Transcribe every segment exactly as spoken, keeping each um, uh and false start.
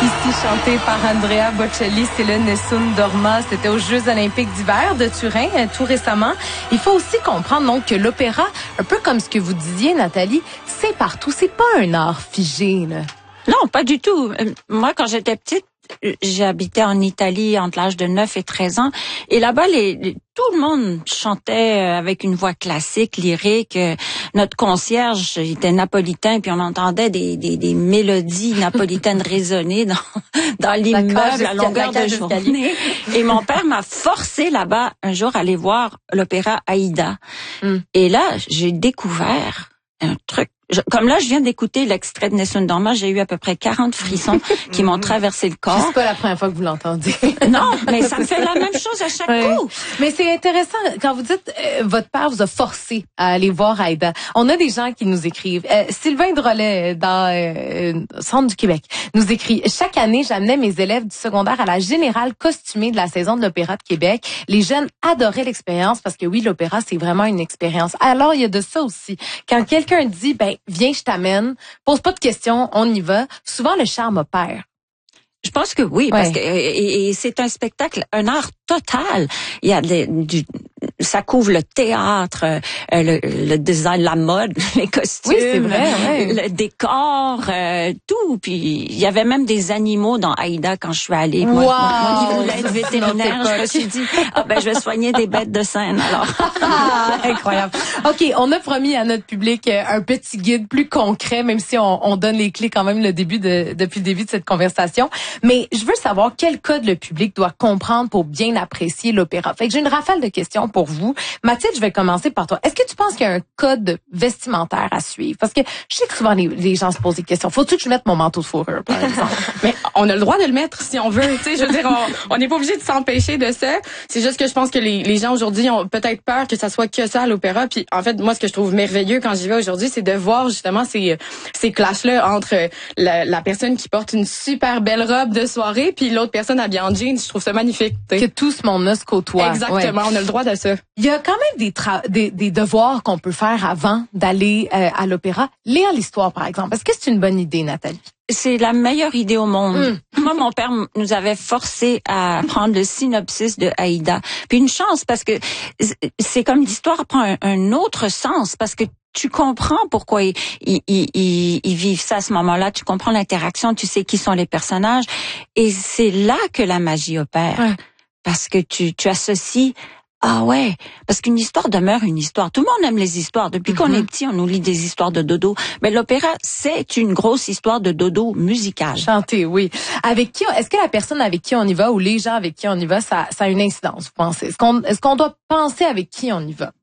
Ici, chanté par Andrea Bocelli, c'est le Nessun Dorma. C'était aux Jeux olympiques d'hiver de Turin, tout récemment. Il faut aussi comprendre donc que l'opéra, un peu comme ce que vous disiez, Nathalie, c'est partout. C'est pas un art figé, là. Non, pas du tout. Moi, quand j'étais petite, j'habitais en Italie entre l'âge de neuf et treize ans. Et là-bas, les, les, tout le monde chantait avec une voix classique, lyrique. Notre concierge était napolitain, puis on entendait des, des, des mélodies napolitaines résonner dans, dans l'immeuble à longueur de journée. Et mon père m'a forcé là-bas un jour à aller voir l'opéra Aïda. Mm. Et là, j'ai découvert un truc. Je, comme là, je viens d'écouter l'extrait de Nessun Dorma, j'ai eu à peu près quarante frissons qui m'ont traversé le corps. C'est pas la première fois que vous l'entendez. Non, mais ça me fait la même chose à chaque ouais. coup. Mais c'est intéressant, quand vous dites, euh, votre père vous a forcé à aller voir Aïda. On a des gens qui nous écrivent. Euh, Sylvain Drolet, dans euh, le Centre du Québec, nous écrit « Chaque année, j'amenais mes élèves du secondaire à la générale costumée de la saison de l'Opéra de Québec. Les jeunes adoraient l'expérience parce que oui, l'opéra, c'est vraiment une expérience. Alors, il y a de ça aussi. Quand quelqu'un dit, ben, viens, je t'amène. Pose pas de questions, on y va. Souvent, le charme opère. Je pense que oui, parce ouais. que et, et c'est un spectacle, un art total. Il y a des, du, ça couvre le théâtre, euh, le, le design, la mode, les costumes, oui, c'est vrai, ouais. le décor, euh, tout. Puis il y avait même des animaux dans Aïda quand je suis allée. Wow. Moi, moi, moi qui voulais être vétérinaire, je me suis dit, ah ben je vais soigner des bêtes de scène alors. Ah, incroyable. Ok, on a promis à notre public un petit guide plus concret, même si on, on donne les clés quand même le début de, depuis le début de cette conversation. Mais je veux savoir quel code le public doit comprendre pour bien apprécier l'opéra. Fait que j'ai une rafale de questions pour vous. Mathilde, je vais commencer par toi. Est-ce que tu penses qu'il y a un code vestimentaire à suivre? Parce que je sais que souvent les, les gens se posent des questions. Faut-tu que je mette mon manteau de fourrure, par exemple? Mais on a le droit de le mettre si on veut. Tu sais, je veux dire, on n'est pas obligé de s'empêcher de ça. C'est juste que je pense que les, les gens aujourd'hui ont peut-être peur que ça soit que ça à l'opéra. Puis en fait, moi, ce que je trouve merveilleux quand j'y vais aujourd'hui, c'est de voir justement ces, ces clashs-là entre la, la personne qui porte une super belle robe de soirée puis l'autre personne habillée en jeans. Je trouve ça magnifique. T'sais. Que tout ce monde-là se côtoie. Exactement, ouais. On a le droit de ça. Il y a quand même des, tra- des, des devoirs qu'on peut faire avant d'aller euh, à l'opéra. Lire l'histoire, par exemple. Est-ce que c'est une bonne idée, Nathalie? C'est la meilleure idée au monde. Mm. Moi, mon père nous avait forcé à prendre le synopsis de Aïda. Puis une chance, parce que c'est comme l'histoire prend un, un autre sens, parce que tu comprends pourquoi ils, ils, ils, ils vivent ça à ce moment-là. Tu comprends l'interaction, tu sais qui sont les personnages. Et c'est là que la magie opère. Ouais. Parce que tu, tu associes... Ah ouais, parce qu'une histoire demeure une histoire. Tout le monde aime les histoires. Depuis mm-hmm. qu'on est petit, on nous lit des histoires de dodo. Mais l'opéra, c'est une grosse histoire de dodo musicale. Chanté, oui. Avec qui, est-ce que la personne avec qui on y va ou les gens avec qui on y va, ça, ça a une incidence, vous pensez? Est-ce qu'on, est-ce qu'on doit penser avec qui on y va?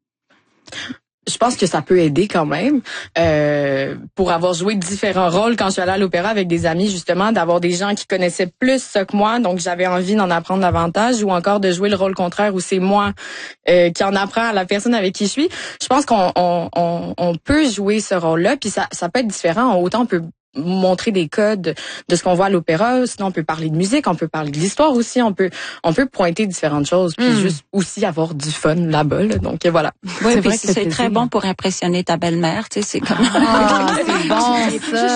Je pense que ça peut aider quand même euh, pour avoir joué différents rôles quand je suis allée à l'opéra avec des amis, justement, d'avoir des gens qui connaissaient plus ça que moi, donc j'avais envie d'en apprendre davantage, ou encore de jouer le rôle contraire où c'est moi euh, qui en apprend à la personne avec qui je suis. Je pense qu'on on, on, on peut jouer ce rôle-là, puis ça, ça peut être différent. Autant on peut montrer des codes de ce qu'on voit à l'opéra, sinon on peut parler de musique, on peut parler de l'histoire aussi, on peut on peut pointer différentes choses, puis mm. juste aussi avoir du fun là-bas, là. Donc voilà. Oui, c'est vrai que c'est très bon pour impressionner ta belle-mère, tu sais, c'est comme ah, c'est bon ça.